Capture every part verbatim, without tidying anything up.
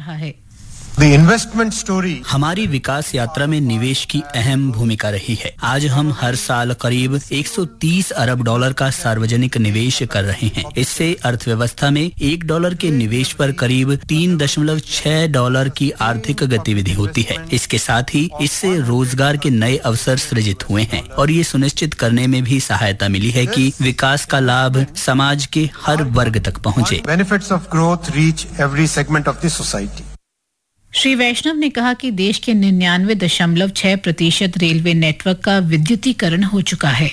रहा है। The investment story. हमारी विकास यात्रा में निवेश की अहम भूमिका रही है। आज हम हर साल करीब एक सौ तीस अरब डॉलर का सार्वजनिक निवेश कर रहे हैं। इससे अर्थव्यवस्था में एक डॉलर के निवेश पर करीब तीन दशमलव छह डॉलर की आर्थिक गतिविधि होती है। इसके साथ ही इससे रोजगार के नए अवसर सृजित हुए हैं और ये सुनिश्चित करने में भी सहायता मिली है कि विकास का लाभ समाज के हर वर्ग तक पहुँचे। Benefits of growth reach every segment of the society. Shri वैष्णव ने कहा कि देश के निन्यानवे दशमलव छह प्रतिशत रेलवे नेटवर्क का विद्युतीकरण हो चुका है।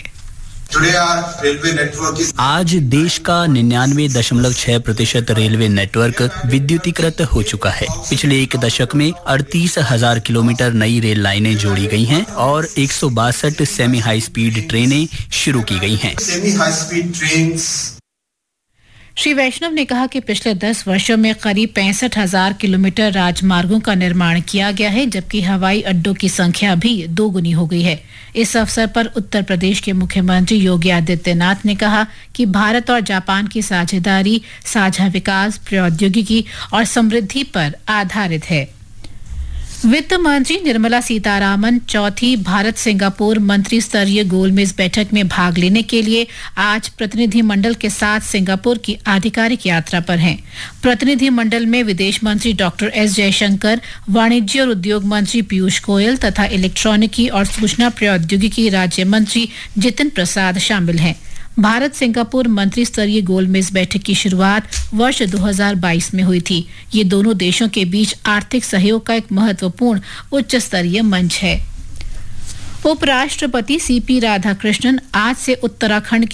आज देश का निन्यानवे दशमलव छह प्रतिशत रेलवे नेटवर्क विद्युतीकृत हो चुका है। पिछले एक दशक में अड़तीस हजार किलोमीटर नई रेल लाइनें जोड़ी गई हैं और एक सौ बासठ सेमी हाई स्पीड ट्रेनें शुरू की गई हैं। Semi high speed trains. Shri वैष्णव ने कहा कि पिछले दस वर्षों में करीब पैंसठ हजार किलोमीटर राजमार्गों का निर्माण किया गया है, जबकि हवाई अड्डों की संख्या भी दोगुनी हो गई है। इस अवसर पर उत्तर प्रदेश के मुख्यमंत्री योगी आदित्यनाथ ने कहा कि भारत और जापान की साझेदारी साझा विकास, प्रौद्योगिकी और समृद्धि पर आधारित है। वित्त मंत्री निर्मला सीतारामन चौथी भारत सिंगापुर मंत्री स्तरीय गोलमेज बैठक में भाग लेने के लिए आज प्रतिनिधिमंडल के साथ सिंगापुर की आधिकारिक यात्रा पर हैं। प्रतिनिधिमंडल में विदेश मंत्री डॉक्टर एस जयशंकर, वाणिज्य और उद्योग मंत्री पीयूष गोयल तथा इलेक्ट्रॉनिकी और सूचना प्रौद्योगिकी राज्य मंत्री जितिन प्रसाद शामिल हैं। भारत सिंगापुर मंत्री स्तरीय गोलमेज बैठक की शुरुआत वर्ष दो हज़ार बाईस में हुई थी। ये दोनों देशों के बीच आर्थिक सहयोग का एक महत्वपूर्ण उच्च स्तरीय मंच है। उपराष्ट्रपति सीपी राधाकृष्णन आज से उत्तराखंड के